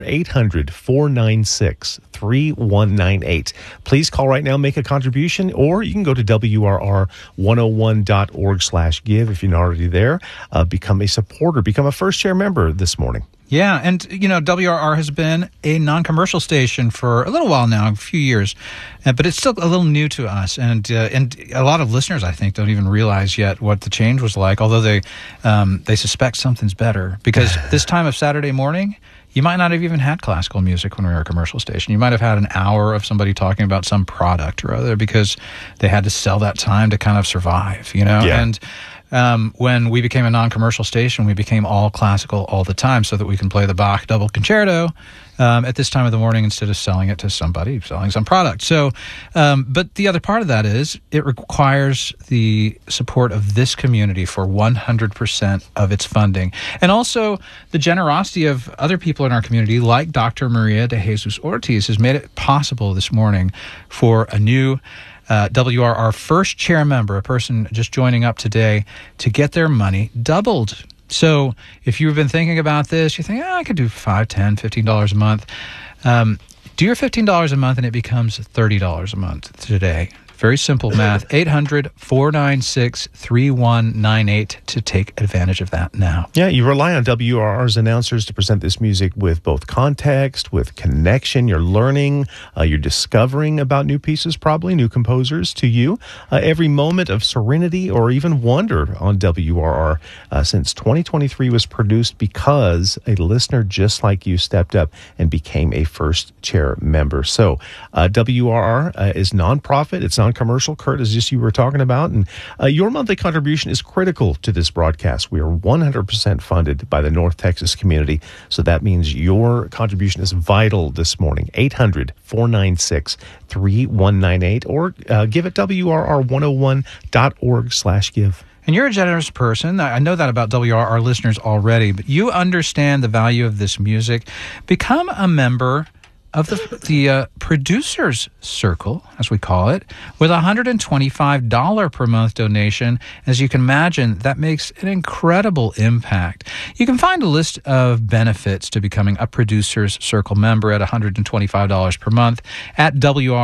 800-496-3198. Please call right now, make a contribution, or you can go to WRR101.org/give if you're not already there. Become a supporter, become a first chair member this morning. Yeah, and, WRR has been a non-commercial station for a little while now, a few years, but it's still a little new to us. And a lot of listeners, I think, don't even realize yet what the change was like, although they suspect something's better. Because this time of Saturday morning, you might not have even had classical music when we were a commercial station. You might have had an hour of somebody talking about some product or other because they had to sell that time to kind of survive, Yeah. And when we became a non-commercial station, we became all classical all the time so that we can play the Bach double concerto at this time of the morning instead of selling it to somebody selling some product. So, but the other part of that is it requires the support of this community for 100% of its funding. And also the generosity of other people in our community, like Dr. Maria de Jesus Ortiz, has made it possible this morning for a new WRR first chair member, a person just joining up today, to get their money doubled. So if you've been thinking about this, you think, I could do $5, $10, $15 a month. Do your $15 a month and it becomes $30 a month today. Very simple math. 800-496-3198 to take advantage of that now. Yeah, you rely on WRR's announcers to present this music with both context, with connection. You're learning, you're discovering about new pieces, probably new composers to you. Every moment of serenity or even wonder on WRR since 2023 was produced because a listener just like you stepped up and became a first chair member. So WRR is nonprofit. It's non-commercial, Kurt, as just you were talking about. And your monthly contribution is critical to this broadcast. We are 100% funded by the North Texas community. So that means your contribution is vital this morning. 800-496-3198 or give at WRR101.org/give. And you're a generous person. I know that about WRR listeners already, but you understand the value of this music. Become a member of the Producers Circle, as we call it, with a $125 per month donation. As you can imagine, that makes an incredible impact. You can find a list of benefits to becoming a Producers Circle member at $125 per month at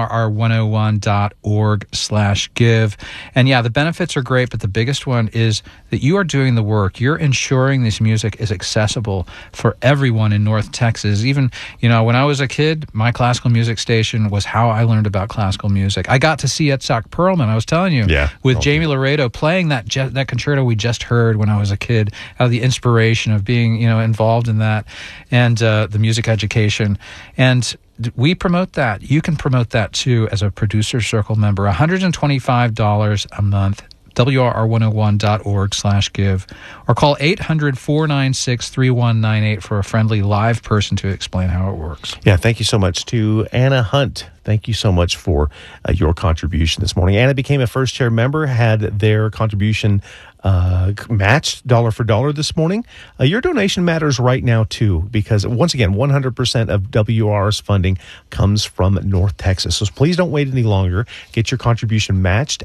WRR101.org/give. And yeah, the benefits are great, but the biggest one is that you are doing the work. You're ensuring this music is accessible for everyone in North Texas. Even, when I was a kid, my classical music station was how I learned about classical music. I got to see Itzhak Perlman, I was telling you, with Jamie Laredo playing that concerto we just heard when I was a kid, out of the inspiration of being, involved in that, and the music education. And we promote that. You can promote that too as a Producer Circle member. $125 a month. WRR101.org/give, or call 800-496-3198 for a friendly live person to explain how it works. Yeah, thank you so much to Anna Hunt. Thank you so much for your contribution this morning. Anna became a first chair member, had their contribution matched dollar for dollar this morning. Your donation matters right now, too, because, once again, 100% of WR's funding comes from North Texas. So please don't wait any longer. Get your contribution matched.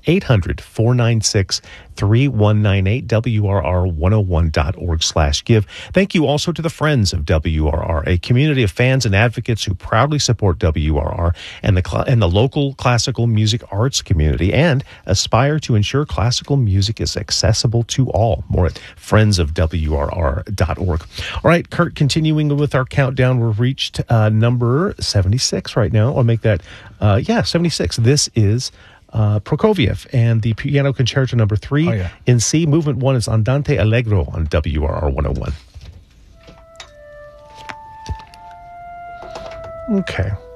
800-496-3198, WRR101.org/give. Thank you also to the Friends of WRR, a community of fans and advocates who proudly support WRR and the local classical music arts community and aspire to ensure classical music is accessible to all. More at friendsofwrr.org. All right, Kurt, continuing with our countdown, we've reached number 76 right now. I'll make that, 76. This is Prokofiev and the Piano Concerto number 3 in C. Movement 1 is Andante Allegro on WRR 101. Okay.